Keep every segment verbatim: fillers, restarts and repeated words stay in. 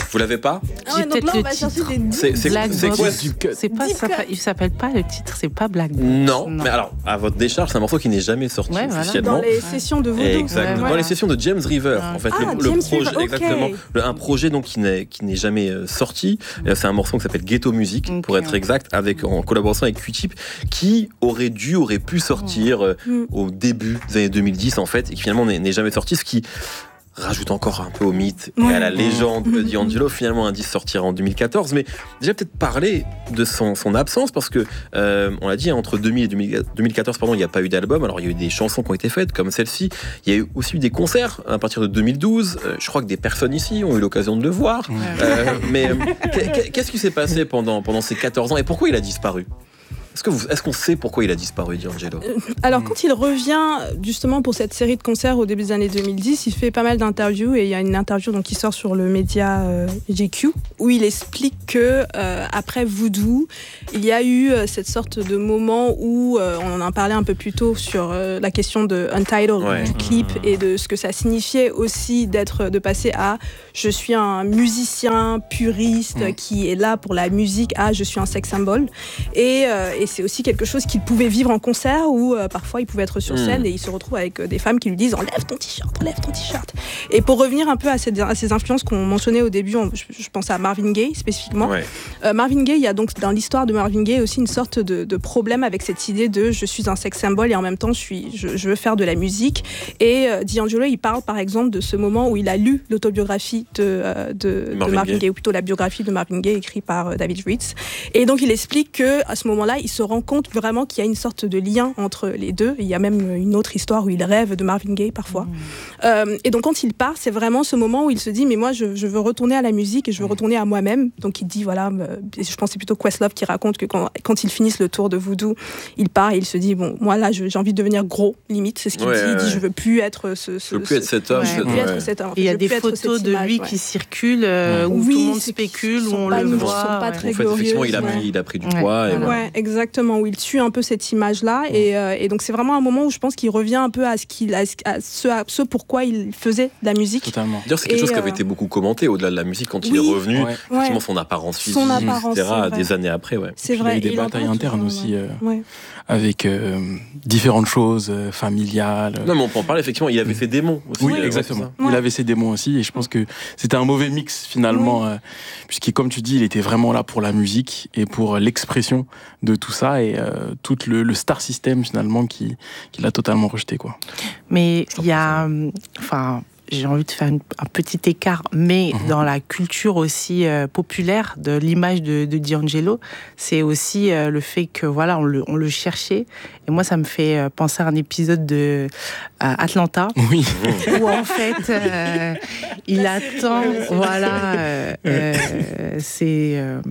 Vous l'avez pas? Ah ouais, donc là, on va chercher des C'est, c'est, Black c'est Box. quoi? C'est pas, ça, il s'appelle pas le titre, c'est pas Black Box. Non, Non. mais alors, à votre décharge, c'est un morceau qui n'est jamais sorti Ouais, voilà. officiellement. dans les sessions de Voodoo. Exactement. Ouais, Dans voilà. les sessions de James River, Ah. en fait, Ah, le, le James projet, River, ok. exactement, le- un projet donc qui n'est qui n'est jamais euh, sorti. Et c'est un morceau qui s'appelle Ghetto Music, Ok. pour être exact, avec en collaboration avec Q-Tip, qui aurait dû, aurait pu sortir euh, Mm. au début des années deux mille dix en fait, et qui finalement n'est, n'est jamais sorti, ce qui rajoute encore un peu au mythe et Ouais. à la légende de Mhm. D'Angelo. Finalement, un disque sortira en deux mille quatorze, mais déjà peut-être parler de son, son absence, parce que euh, on l'a dit, entre deux mille et deux mille quatorze, pardon, il n'y a pas eu d'album. Alors il y a eu des chansons qui ont été faites comme celle-ci. Il y a eu aussi eu des concerts à partir de deux mille douze. Euh, je crois que des personnes ici ont eu l'occasion de le voir. Euh, mais euh, qu'est- qu'est-ce qui s'est passé pendant pendant ces quatorze ans et pourquoi il a disparu? Est-ce que vous, est-ce qu'on sait pourquoi il a disparu, D'Angelo? Alors, quand il revient justement pour cette série de concerts au début des années deux mille dix, il fait pas mal d'interviews et il y a une interview donc, qui sort sur le média euh, G Q où il explique que euh, après Voodoo, il y a eu euh, cette sorte de moment où euh, on en a parlé un peu plus tôt sur euh, la question de Untitled, Ouais. du clip et de ce que ça signifiait aussi d'être, de passer à je suis un musicien puriste Mm. qui est là pour la musique à je suis un sex symbol et, euh, et c'est aussi quelque chose qu'il pouvait vivre en concert où euh, parfois il pouvait être sur scène Mm. et il se retrouve avec euh, des femmes qui lui disent enlève ton t-shirt, enlève ton t-shirt. Et pour revenir un peu à ces, à ces influences qu'on mentionnait au début, on- je, je pense à Marvin Gaye spécifiquement. Ouais. Euh, Marvin Gaye, il y a donc dans l'histoire de Marvin Gaye aussi une sorte de, de problème avec cette idée de je suis un sex symbol et en même temps je, suis, je, je veux faire de la musique. Et euh, D'Angelo, il parle par exemple de ce moment où il a lu l'autobiographie de, euh, de, de Marvin Marvin Gaye. Gaye, ou plutôt la biographie de Marvin Gaye écrite par euh, David Ritz. Et donc il explique que à ce moment-là, il se rend compte vraiment qu'il y a une sorte de lien entre les deux. Il y a même une autre histoire où il rêve de Marvin Gaye parfois. Mmh. Euh, et donc quand il part, c'est vraiment ce moment où il se dit mais moi je, je veux retourner à la musique et je veux retourner à moi-même. Donc il dit voilà, euh, je pense que c'est plutôt Questlove qui raconte que quand, quand ils finissent le tour de Voodoo, il part et il se dit bon moi là je- j'ai envie de devenir gros limite, c'est ce qu'il Ouais, dit. Il dit ouais. je veux plus être ce, ce Je veux plus être cet homme. Ouais. je veux plus Ouais. être cet homme. Et il y Je a veux des plus être photos cette de image, lui ouais. qui circulent euh, où Oui, tout le monde c'est- spécule, où sont on pas- le sont voit. pas ouais. très En fait, effectivement, il a glorieuse, pris, il a pris du Ouais, poids. Et voilà. voilà. Ouais, exactement, où il tue un peu cette image-là. Et, euh, et donc, c'est vraiment un moment où je pense qu'il revient un peu à ce, qu'il, à ce, à ce, à ce pourquoi il faisait de la musique. Totalement. D'ailleurs, c'est quelque Et, chose qui avait euh, été beaucoup commenté au-delà de la musique quand il oui. est revenu. Ouais. Effectivement, Ouais, son apparence physique, Son apparence, et cetera, c'est vrai. des années après, ouais. c'est Puis vrai. il y a eu des Et il en batailles parle internes toujours, aussi, ouais. euh, Ouais. avec euh, différentes choses euh, familiales. Non, mais on peut en parler, effectivement, il avait ses démons aussi. Oui, euh, exactement. c'est ça. Ouais. Il avait ses démons aussi, et je pense que c'était un mauvais mix finalement, euh, puisque comme tu dis, il était vraiment là pour la musique et pour l'expression de tout ça, et euh, tout le, le star system finalement qui, qui l'a totalement rejeté, quoi. Mais il y a, euh, enfin, j'ai envie de faire une- un petit écart, mais Mhm. dans la culture aussi euh, populaire de l'image de, de D'Angelo, c'est aussi euh, le fait que voilà, on le, on le cherchait. Et moi, ça me fait euh, penser à un épisode de euh, Atlanta Oui. où en fait euh, il attend, voilà, euh, euh, c'est euh,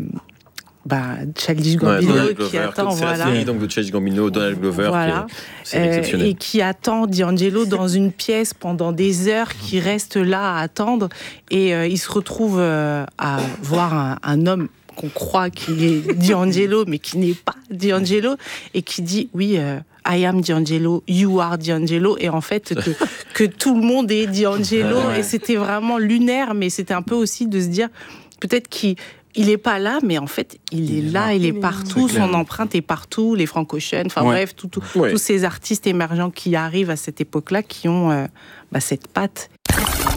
bah, Childish Ouais, Gambino Donald qui Glover, attend, c'est la voilà. série donc, de Childish Gambino, Donald Glover, Voilà. qui est, c'est Euh, exceptionnel. et qui attend D'Angelo dans une pièce pendant des heures, qui reste là à attendre, et euh, il se retrouve euh, à voir un, un homme qu'on croit qu'il est D'Angelo, mais qui n'est pas D'Angelo, et qui dit oui. Euh, I am D'Angelo, you are D'Angelo, et en fait que, que tout le monde est D'Angelo, Ouais. et c'était vraiment lunaire, mais c'était un peu aussi de se dire peut-être qu'il il est pas là, mais en fait, il, Il est est là, là. il est Il est partout, là. C'est clair. son empreinte est partout, les Frank Ocean, enfin Ouais. bref, tout, tout- Ouais. tous ces artistes émergents qui arrivent à cette époque-là, qui ont euh, bah, cette patte.